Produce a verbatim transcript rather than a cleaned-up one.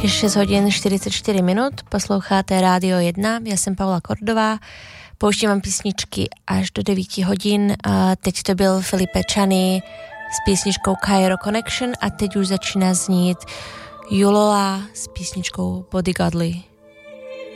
Je šest hodin čtyřicet čtyři minut, posloucháte Rádio jedna, já jsem Paula Kordová, pouštím vám písničky až do devět hodin, a teď to byl Filipe Čany s písničkou Cairo Connection a teď už začíná znít Julola s písničkou Body Godly.